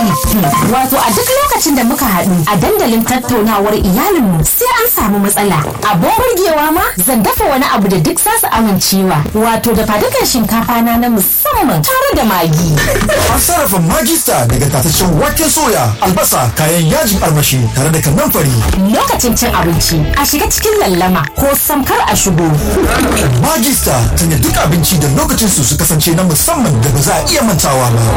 Wato a duk lokacin da muka haɗu a dandalin tattaunawar iyalinmu sai an samu matsala. Abin burgewa ma zan dafa wani abu da duk zasu amincewa. Wato da fadukan shinkafa na musamman tare da magi. An sarrafa magista daga tataccen waken soya, albasa, kayan yajin armashi tare da kanamfari. Lokacin cin abinci a shiga cikin lallama ko samkar a shigo. Magista tanya duk abinci da lokacin su kasance na musamman da ba za a iya mantawa ba.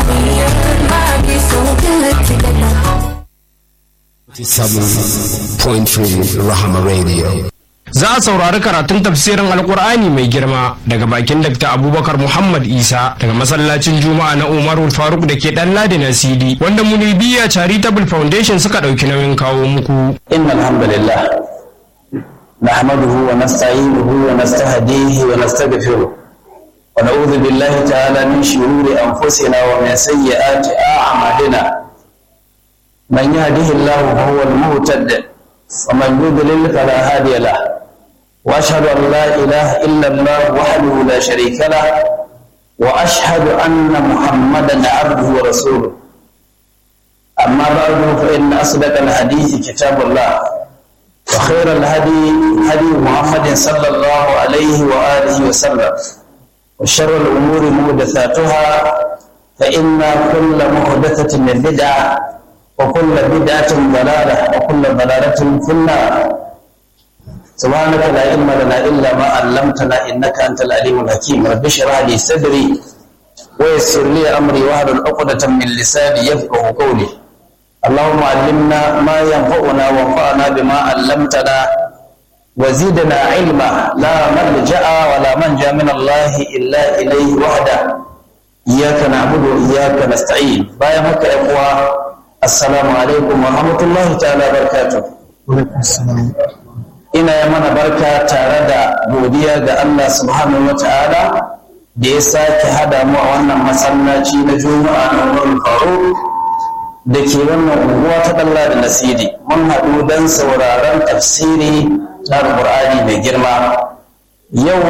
7.3 Rahama Radio. Za a saurari karatun tafsirin Alkur'ani mai girma daga bakin Dr. Abubakar Muhammad Isa daga masallacin Juma'a na Umaru Faruk da ke Dan Ladi na CD wanda Munibiya Charitable Foundation suka ɗauki nauyin kawo muku. Innal hamdalillah nahmaduhu wa nasta'inuhu wa nastahdihi wa nastaghfiruh wa na'udhu billahi ta'ala min shururi anfusina wa min sayyiati a'malina. Man yahdihillahu fahuwal muhtadi wa man yudlil fala hadiya lahu. وأشهد أن لا إله إلا الله وحده لا شريك له وأشهد أن محمدا عبده ورسوله. أما بعد فإن أصدق الحديث كتاب الله وخير الهدي هدي محمد صلى الله عليه وآله وسلم وشر الأمور محدثاتها فإن كل محدثة بدعة وكل بدعة ضلالة وكل ضلالة في النار. سبحانك لا علم لنا إلا ما علمتنا إنك أنت العليم الحكيم. رب اشرح لي صدري ويسر لي أمري واحلل عقدة من لساني يفقهوا قولي. اللهم علمنا ما ينفعنا وانفعنا بما علمتنا وزدنا علما لا ملجأ ولا منجا من الله إلا إليه وحده. إياك نعبد وإياك نستعين. بايا مكة يا إخوة السلام عليكم ورحمة الله تعالى وبركاته. Alaikum salam. Ina yi mana barka tare da godiya ga Allah subhanahu wa ta'ala da ya sake hada mu a wannan masallaci na Juma'a na Umarul Faruk da ke wannan unguwa ta Dalla da Nasiri. Mun haɗu don sauraron tafsiri na Alƙur'ani mai girma. Yau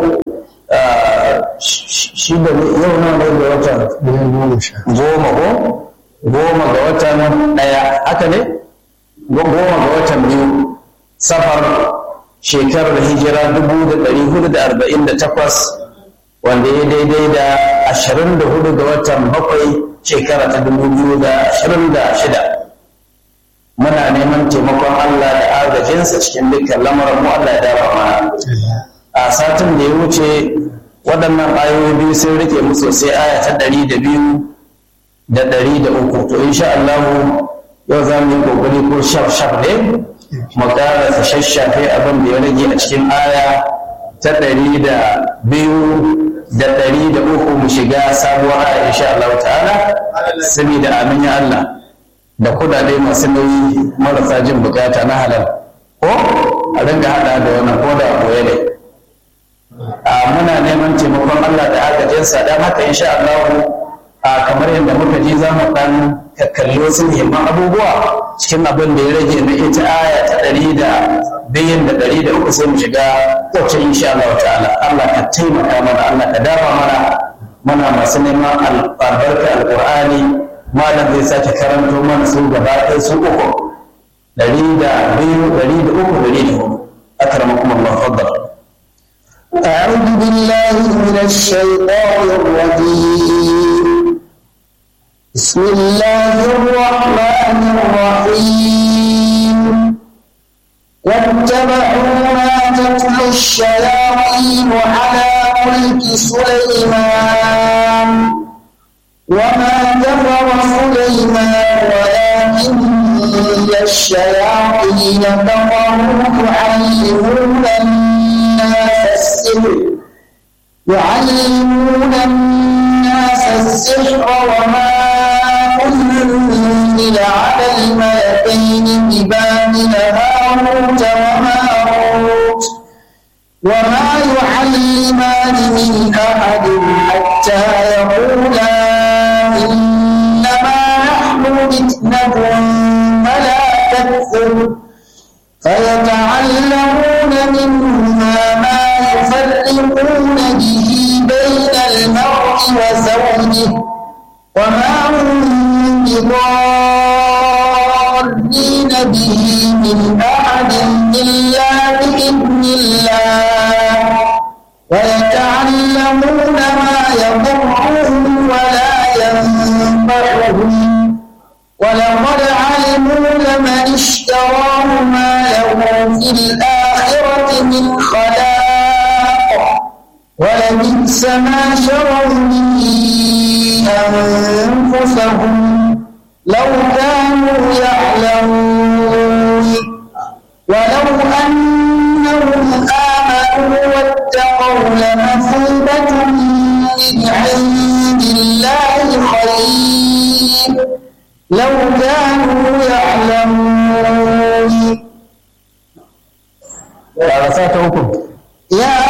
yau na da watan goma ga watan ɗaya, haka ne? Goma ga watan biyu. Safar shekarar hijira 1448 wanda ya daidai da 24 ga watan 7 shekara ta 2026. Muna neman taimakon Allah da agajinsa cikin dukkan lamarin mu. Allah ya dafa mana. A satin da ya wuce waɗannan ayoyi biyu sun rike mu sosai, aya ta 102 da 103. To insha Allah yau za mu yi kokari ko shaf ne mu ƙara shashafe abin da ya rage a cikin aya ta 102 da 103 mu shiga sabuwar aya insha Allah ta'ala, saboda amin ya Allah da kudade masu nauyi marasa jin bukata na halal ko a dinga hada da wannan ko da koye ne. Muna neman taimakon Allah da agajinsa don haka insha Allah kamar yadda muka ji za mu ɗan kalli wasu muhimman abubuwa cikin abin da ya rage na ita aya ta 102 da 103 sai mu shiga wacce insha Allah ta'ala. Allah ka taimaka mana, Allah ka dafa mana masu neman albarka alqur'ani. Malam zai sake karanto mana su gaba ɗaya su uku 102 103 104. akramakum Allah, faddal. أعوذ بالله من الشيطان الرجيم. بسم الله الرحمن الرحيم. واتبعوا ما تتلو الشياطين على ملك سليمان وما كفر سليمان ولكن الشياطين كفروا يعلمون الناس السحر وما أنزل على الملكين ببابل هاروت وماروت وما يعلمان من أحد حتى يقولا إنما نحن فتنة فلا تكفر فيتعلمون منهما ما يفرقون به بين المرء وزوجه وما هم بضارين به من أحد إلا بإذن الله ويتعلمون ما يضرهم ولا ينفعهم ولقد علموا لمن اشتراه ما له في الآخرة من خلاق ولبئس ما شروا به أنفسهم لو كانوا يعلمون ولو أنهم آمنوا واتقوا لمثوبة من عند الله خير لو كانوا يعلمون يا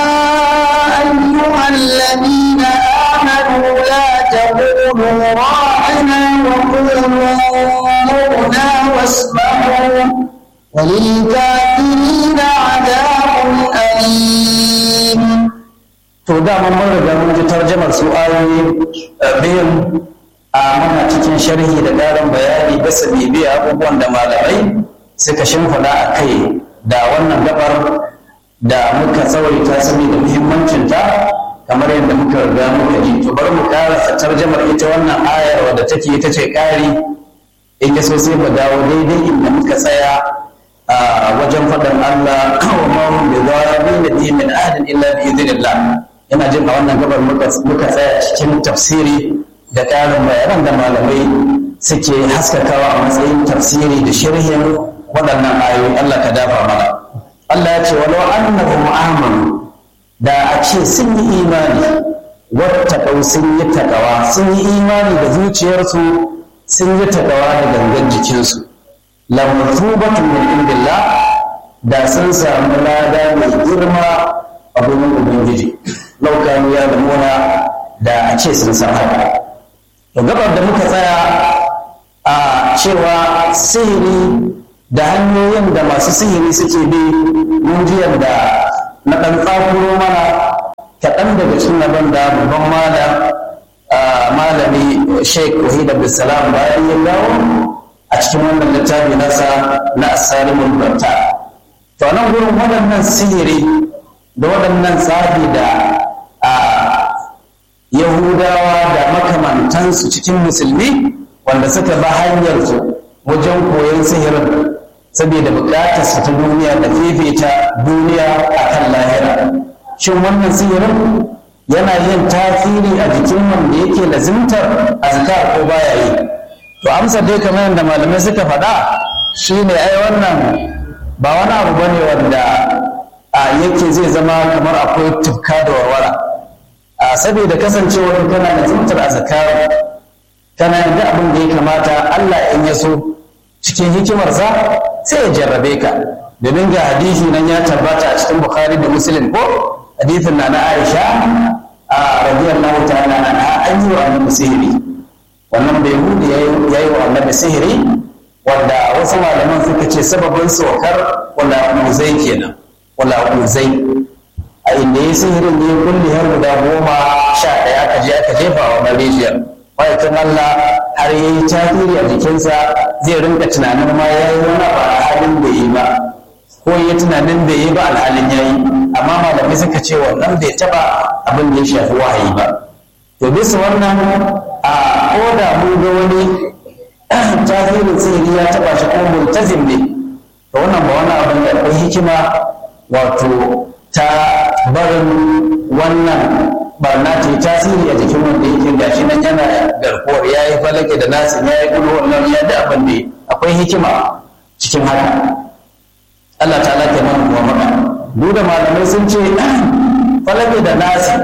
أيها الذين آمنوا لا تقولوا راعنا وقولوا انظرنا واسمعوا وللكافرين عذاب أليم. to da mun riga mun ji tarjamar su ayoyi biyun a mana cikin sharhi da ƙarin bayani bisa bibiya abubuwan da malamai suka shimfiɗa a kai da wannan gabar da muka tsawaita saboda muhimmancinta kamar yadda muka riga muka ji to bari mu karasa tarjamar ita wannan ayar wadda take ita ce ƙari in ya so sai mu dawo daidai inda muka tsaya a wajen faɗin Allah wa ma hum bi dhalimin min ahadin illa bi idhnillah. Ina jin a wannan gabar muka tsaya cikin tafsiri da ƙarin bayanan da malamai suke haskakawa a matsayin tafsiri da sharhin waɗannan ayoyi. Allah ka dafa mana. Allah ya ce walau annahum amanu da a ce sun yi imani wattaqau sun yi takawa sun yi imani da zuciyarsu sun yi takawa da gangan jikinsu lamtubatun min indillah da sun samu lada mai girma a gurin ubangiji laukanu ya zamuna da a ce sun san haka. To gabar da muka tsaya a cewa sihiri da hanyoyin da masu sihiri suke bi mun ji yadda na ɗan tsakuro mana kaɗan daga cikin abin da babban malami Sheikh Wahid Abdulsalam bayan ya dawo a cikin wannan littafi nasa na Asalimul Batta. To nan gurin waɗannan sihiri da waɗannan tsafi da Yahudawa da makamantansu cikin musulmi wanda suka ba hanyarsu wajen koyon sihirin saboda bukatar su ta duniya da fifita duniya akan lahira. Shin wannan sihirin yana yin tasiri a jikin wanda yake lazimtar azkar ko baya yi? To amsa dai kamar yadda malamai suka faɗa shine ai wannan ba wani abu bane wanda yake zai zama kamar akwai tufka da warwara. Saboda kasancewar kana lazimtar azkar kana yin abin da ya kamata Allah in ya so cikin hikimarsa sai ya jarrabe ka domin ga hadisi nan ya tabbata a cikin Bukhari da Muslim ko hadisin na Aisha radiyallahu ta'ala anha an yi wa annabi sihiri wannan bai hudu yayi wa annabi sihiri wanda wasu malaman suka ce sababin saukar wala uzai kenan wala uzai a inda ya sihirin ne kulli har guda 11 aka je aka jefa wa marijiyar ma'aikin Allah har ya yi tasiri a jikinsa zai rinka tunanin ma ya yi wani ba alhalin da yi ba ko ya tunanin da yi ba alhalin ya yi amma malamai suka ce wannan bai taba abin da ya shafi wahayi ba. To bisa wannan a koda mun ga wani tasirin sihiri ya taba shi ko multazim ne to wannan ba wani abin da akwai hikima wato ta barin wannan barna ta yi tasiri a jikin wanda yake gashi nan yana garkuwar ya yi falake da nasin ya yi gudu wannan ya da abin da akwai hikima cikin haka. Allah ta ala mana kuma maka duk da malamai sun ce falake da nasin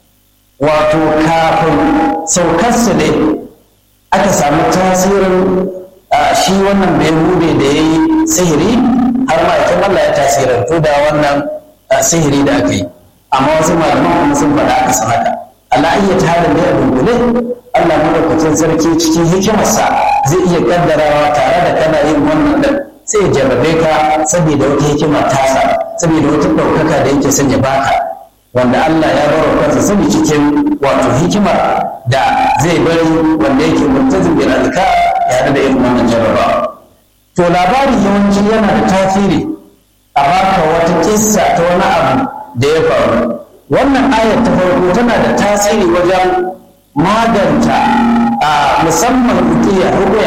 wato kafin saukarsu ne aka samu tasirin shi wannan bai hude da ya yi sihiri har ma'aikin Allah ya tasirantu da wannan sihiri da aka yi. Amma wasu malaman kuma sun faɗa aka san haka. Allah iya tare da ya dunkule Allah madaukakin sarki cikin hikimarsa zai iya kaddarawa tare da kana yin wannan din sai ya jarrabe ka saboda wata hikima tasa saboda wata ɗaukaka da yake son ya baka wanda Allah ya bar kansa sani cikin wato hikimar da zai bari wanda yake muntazin bil azkar ya da irin wannan jarraba. To labari yawanci yana da tasiri a baka wata kissa ta wani abu da ya faru. Wannan ayar ta farko tana da tasiri wajen maganta a musamman ruqya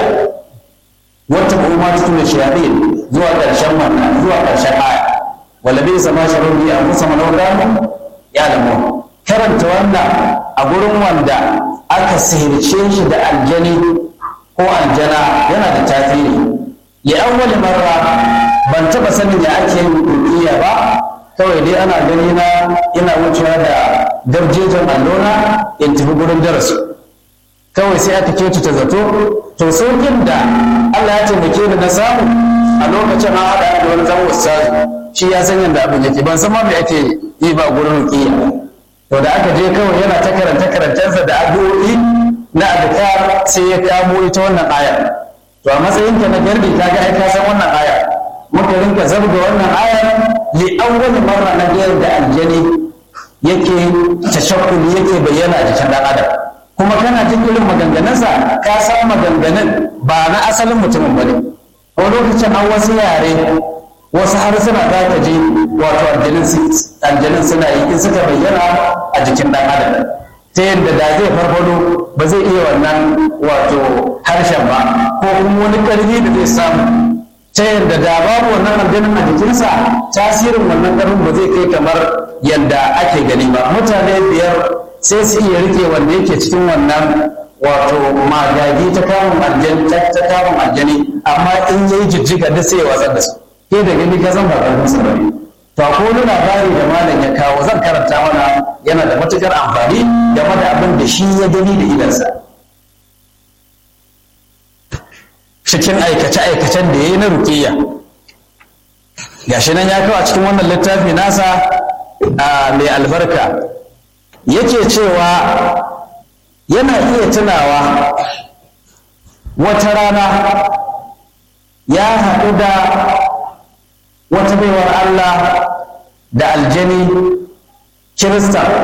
wata kuma cikin shayatin zuwa ƙarshen wannan zuwa ƙarshen aya wala bi sama sharuri a kusa manawdamu ya lamu karanta wannan a gurin wanda aka sihirce shi da aljani ko aljana yana da tasiri ya awwal marra ban taba sanin ya ake yin ruqya ba kawai dai ana gani na ina wucewa da garjejen allona in tafi gurin darasi kawai sai aka kyautata zato to saukin da Allah ya taimake ni na samu a lokacin an haɗa da wani zan ustazu shi ya san yadda abin yake ban san ma me ake yi ba gurin ruqiyya to da aka je kawai yana ta karantarsa da addu'o'i na adkar sai ya kamo ita wannan aya to a matsayin ka na gardi kaga ai ka san wannan aya muka rinka zabga wannan aya li awwal marra na da aljani yake tashakkuli yake bayyana a jikin dan adam kuma kana jin irin maganganunsa ka san maganganun ba na asalin mutumin bane a lokacin an wasu yare wasu harsuna za ka ji wato aljanin suna yi in suka bayyana a jikin ɗan adam ta yadda da zai farfado ba zai iya wannan wato harshen ba ko kuma wani ƙarfi da zai samu ta yadda da babu wannan aljanin a jikinsa tasirin wannan ƙarfin ba zai kai kamar yadda ake gani ba mutane biyar sai su iya rike wanda yake cikin wannan wato magagi ta kamun aljani amma in yayi jijjiga da sai ya watsar da su ke da gani ka zan ba ƙarfin sa bane to ko wani labari da malam ya kawo zan karanta mana yana da matukar amfani game da abin da shi ya gani da idansa cikin aikace-aikacen da ya yi na ruqiyya gashi nan ya kawo a cikin wannan littafi nasa mai albarka yake cewa yana iya tunawa wata rana ya haɗu da wata baiwar Allah da aljani kirista